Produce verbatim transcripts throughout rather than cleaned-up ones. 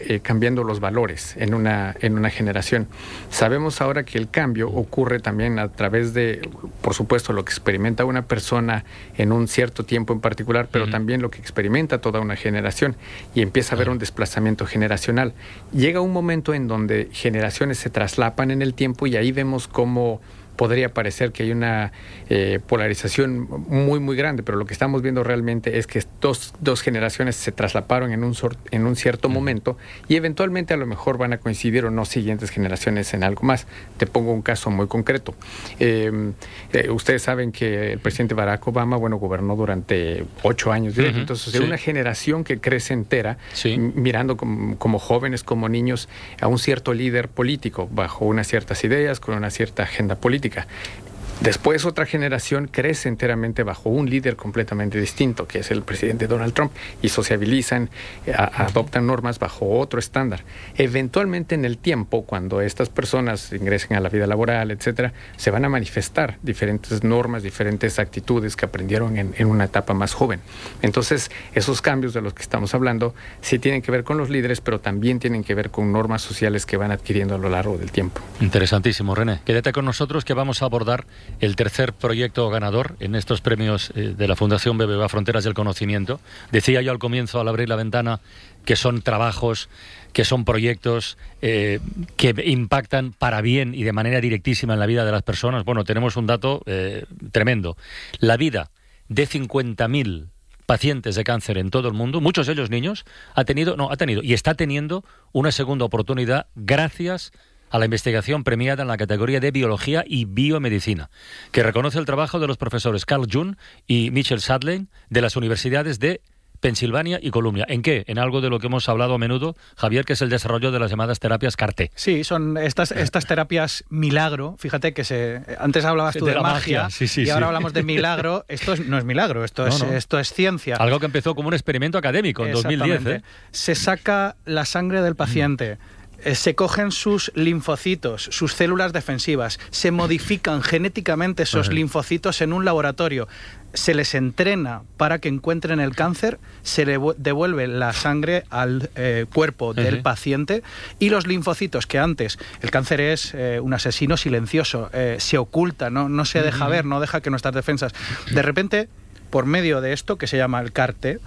eh, cambiando los valores en una, en una generación. Sabemos ahora que el cambio ocurre también a través de, por supuesto, lo que experimenta una persona en un cierto tiempo en particular, pero uh-huh. también lo que experimenta toda una generación, y empieza a haber uh-huh. un desplazamiento generacional. Llega un momento en donde generaciones se traslapan en el tiempo y ahí vemos cómo podría parecer que hay una eh, polarización muy, muy grande, pero lo que estamos viendo realmente es que dos, dos generaciones se traslaparon en un, sor, en un cierto momento y eventualmente a lo mejor van a coincidir o no siguientes generaciones en algo más. Te pongo un caso muy concreto. Eh, eh, ustedes saben que el presidente Barack Obama, bueno, gobernó durante ocho años. Uh-huh. Entonces, sí. una generación que crece entera, sí. mirando como, como jóvenes, como niños, a un cierto líder político, bajo unas ciertas ideas, con una cierta agenda política. Después otra generación crece enteramente bajo un líder completamente distinto, que es el presidente Donald Trump, y sociabilizan, a, adoptan normas bajo otro estándar. Eventualmente en el tiempo, cuando estas personas ingresen a la vida laboral, etcétera, se van a manifestar diferentes normas, diferentes actitudes que aprendieron en, en una etapa más joven. Entonces, esos cambios de los que estamos hablando sí tienen que ver con los líderes, pero también tienen que ver con normas sociales que van adquiriendo a lo largo del tiempo. Interesantísimo, René. Quédate con nosotros que vamos a abordar el tercer proyecto ganador en estos premios eh, de la Fundación B B V A Fronteras del Conocimiento. Decía yo al comienzo, al abrir la ventana, que son trabajos, que son proyectos eh, que impactan para bien y de manera directísima en la vida de las personas. Bueno, tenemos un dato eh, tremendo. La vida de cincuenta mil pacientes de cáncer en todo el mundo, muchos de ellos niños, ha tenido, no, ha tenido y está teniendo una segunda oportunidad gracias a la investigación premiada en la categoría de Biología y Biomedicina, que reconoce el trabajo de los profesores Carl June y Mitchell Sadlein de las universidades de Pensilvania y Columbia. ¿En qué? En algo de lo que hemos hablado a menudo, Javier, que es el desarrollo de las llamadas terapias C A R T. Sí, son estas, estas terapias milagro. Fíjate que se antes hablabas tú de, de la magia, magia. Sí, sí, y sí. ahora hablamos de milagro. Esto es, no es milagro, esto, no, es, no. esto es ciencia. Algo que empezó como un experimento académico en dos mil diez. ¿eh? Se saca la sangre del paciente. Mm. Se cogen sus linfocitos, sus células defensivas, se modifican genéticamente esos uh-huh. linfocitos en un laboratorio, se les entrena para que encuentren el cáncer, se le devuelve la sangre al eh, cuerpo uh-huh. del paciente y los linfocitos que antes, el cáncer es eh, un asesino silencioso, eh, se oculta, no, no se deja uh-huh. ver, no deja que nuestras defensas, de repente, por medio de esto que se llama el C A R T,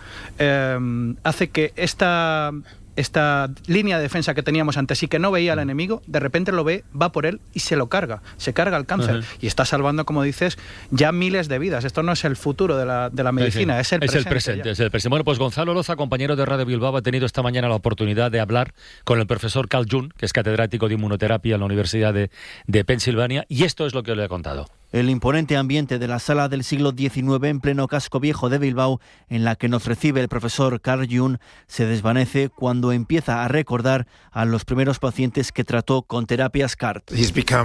eh, hace que esta... esta línea de defensa que teníamos antes y que no veía al enemigo, de repente lo ve, va por él y se lo carga, se carga el cáncer uh-huh. y está salvando, como dices, ya miles de vidas. Esto no es el futuro de la, de la medicina, sí, sí. es el es presente. El presente es el presente. Bueno, pues Gonzalo Loza, compañero de Radio Bilbao, ha tenido esta mañana la oportunidad de hablar con el profesor Carl June, que es catedrático de inmunoterapia en la Universidad de, de Pensilvania, y esto es lo que le he contado. El imponente ambiente de la sala del siglo diecinueve en pleno casco viejo de Bilbao, en la que nos recibe el profesor Carl June, se desvanece cuando empieza a recordar a los primeros pacientes que trató con terapias C A R T.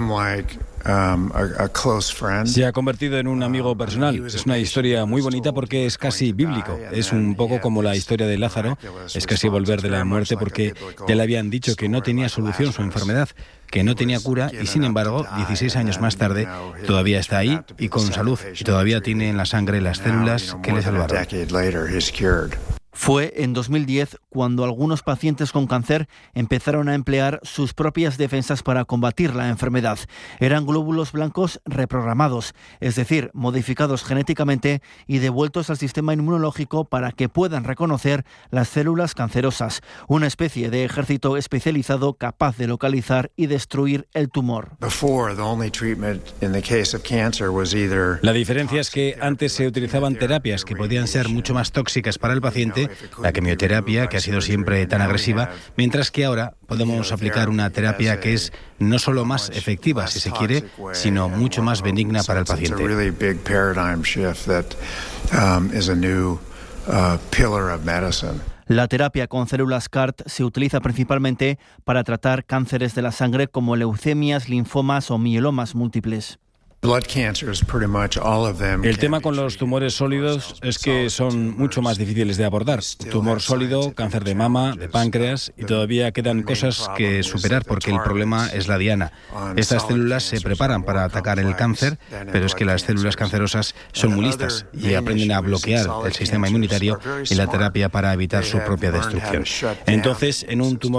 Se ha convertido en un amigo personal. Es una historia muy bonita porque es casi bíblico. Es un poco como la historia de Lázaro. Es casi volver de la muerte porque ya le habían dicho que no tenía solución su enfermedad, que no tenía cura, y sin embargo, dieciséis años más tarde, todavía está ahí y con salud, y todavía tiene en la sangre las células que le salvaron. Fue en dos mil diez cuando algunos pacientes con cáncer empezaron a emplear sus propias defensas para combatir la enfermedad. Eran glóbulos blancos reprogramados, es decir, modificados genéticamente y devueltos al sistema inmunológico para que puedan reconocer las células cancerosas, una especie de ejército especializado capaz de localizar y destruir el tumor. La diferencia es que antes se utilizaban terapias que podían ser mucho más tóxicas para el paciente, la quimioterapia, que ha sido siempre tan agresiva, mientras que ahora podemos aplicar una terapia que es no solo más efectiva, si se quiere, sino mucho más benigna para el paciente. La terapia con células C A R T se utiliza principalmente para tratar cánceres de la sangre como leucemias, linfomas o mielomas múltiples. El tema con los tumores sólidos es que son mucho más difíciles de abordar. Tumor sólido, cáncer de mama, de páncreas, y todavía quedan cosas que superar porque el problema es la diana. Estas células se preparan para atacar el cáncer, pero es que las células cancerosas son muy listas y aprenden a bloquear el sistema inmunitario y la terapia para evitar su propia destrucción. Entonces, en un tumor